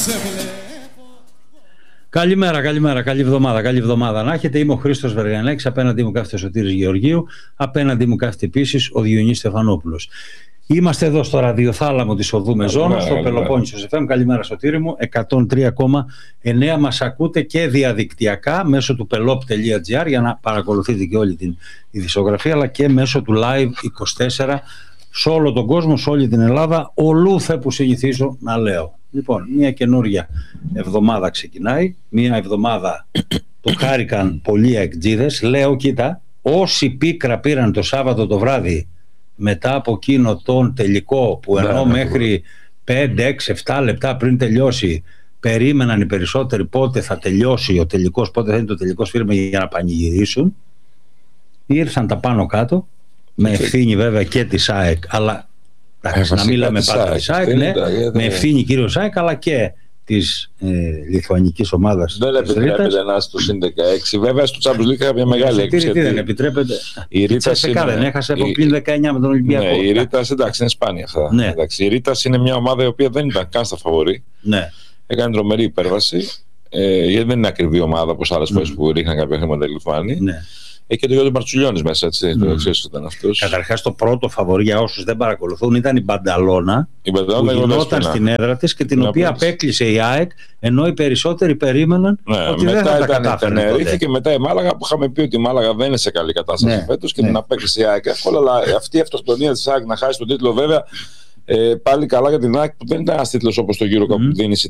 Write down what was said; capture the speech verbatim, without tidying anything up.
Καλημέρα, καλημέρα, καλή εβδομάδα, καλή εβδομάδα να έχετε. Είμαι ο Χρήστος Βεργανέκης, απέναντί μου κάθεται ο Σωτήρης Γεωργίου, απέναντί μου κάθεται επίσης ο Διονύσης Στεφανόπουλος. Είμαστε εδώ στο ραδιοθάλαμο της Οδού Μεζόνος, στο Πελοπόννησος εφ εμ. Καλημέρα Σωτήρη μου, εκατόν τρία κόμμα εννέα. Μας ακούτε και διαδικτυακά μέσω του πελόπ τελεία τζι άρ για να παρακολουθείτε και όλη την ειδησιογραφία, αλλά και μέσω του Live είκοσι τέσσερα σε όλο τον κόσμο, σε όλη την Ελλάδα, ολούθε που συνηθίζω να λέω. Λοιπόν, μια καινούργια εβδομάδα ξεκινάει, μια εβδομάδα το χάρηκαν πολλοί εκτζίδες. Λέω, κοίτα, όσοι πίκρα πήραν το Σάββατο το βράδυ μετά από εκείνο τον τελικό που ενώ ναι, μέχρι πέντε, έξι, επτά λεπτά πριν τελειώσει περίμεναν οι περισσότεροι πότε θα τελειώσει ο τελικός, πότε θα είναι το τελικό σφύριγμα για να πανηγυρίσουν, ήρθαν τα πάνω κάτω με ευθύνη βέβαια και της ΑΕΚ, αλλά εντάξει, να μιλάμε πάντα της ΑΕΚ, ναι, με ευθύνη κύριο ΑΕΚ, αλλά και της ε, λιθουανικής ομάδας. Δεν επιτρέπεται να είσαι στο συν δεκαέξι. Βέβαια στο Champions League είχα μια μεγάλη έκπληξη. Τι δεν επιτρέπεται. Η Ρίτας είναι... δεν έχασε από πλήν δεκαεννιά με τον Ολυμπιακό. Ναι, η Ρίτας, εντάξει, είναι σπάνια αυτά. Ναι. Εντάξει, η Ρίτας είναι μια ομάδα η οποία δεν ήταν καν στα φαβορί. Ναι. Έκανε τρομερή υπέρβαση. Ε, γιατί δεν είναι ακριβή ομάδα όπως άλλες φορές mm. που ρίχναν κάποια χρήματα οι Λιθουάνοι. Ναι. Έχει και το Γιώργο Μαρτσουλιώνης μέσα, έτσι. Mm. Το ξέρεις ήταν αυτός. Καταρχάς, το πρώτο φαβορί για όσους δεν παρακολουθούν ήταν η Μπανταλώνα, η Μπανταλώνα που γινόταν στην έδρα της και την να οποία πες. Απέκλεισε η ΑΕΚ, ενώ οι περισσότεροι περίμεναν ναι, ότι δεν θα τα κατάφερνε. Ήρθε και μετά η Μάλαγα που είχαμε πει ότι η Μάλαγα δεν είναι σε καλή κατάσταση ναι, φέτος και ναι. την απέκλεισε η ΑΕΚ εύκολα. Αλλά αυτή η αυτοκτονία της ΑΕΚ να χάσει τον τίτλο, βέβαια. Ε, πάλι καλά για την ΑΕΚ που δεν ήταν ένας τίτλος όπως το Euro Cup mm. που δίνει